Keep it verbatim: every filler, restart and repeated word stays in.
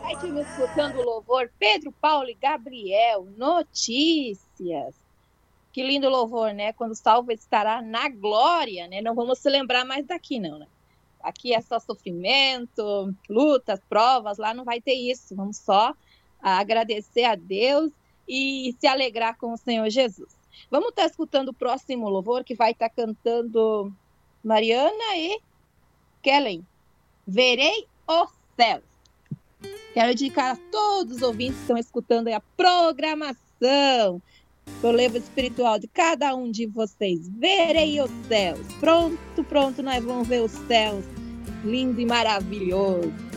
Estive escutando o louvor Pedro, Paulo e Gabriel, notícias. Que lindo louvor, né? Quando o salvo estará na glória, né? Não vamos se lembrar mais daqui, não, né? Aqui é só sofrimento, lutas, provas, lá não vai ter isso. Vamos só agradecer a Deus e se alegrar com o Senhor Jesus. Vamos estar escutando o próximo louvor que vai estar cantando Mariana e Kellen. Verei os céus. Quero dedicar a todos os ouvintes que estão escutando aí a programação do Livro Espiritual de cada um de vocês. Verei os céus. Pronto, pronto, nós vamos ver os céus. Lindo e maravilhoso.